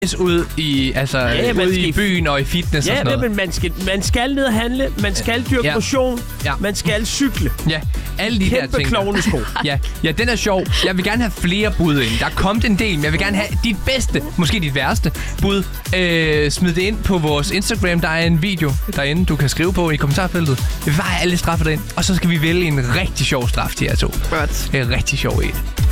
ud i, ude i byen og i fitness og sådan noget. Men man skal ned og handle, man skal dyrke motion, man skal cykle. Ja, alle de der ting. Kæmpe klovnesko. Ja, den er sjov. Jeg vil gerne have flere bud ind. Der er kommet en del, men jeg vil gerne have dit bedste, måske dit værste bud. Smid det ind på vores Instagram. Der er en video derinde, du kan skrive på i kommentarfeltet. Vi vil bare have alle straffer derind, og så skal vi vælge en rigtig sjov straf til jer to. Godt. En rigtig sjov en.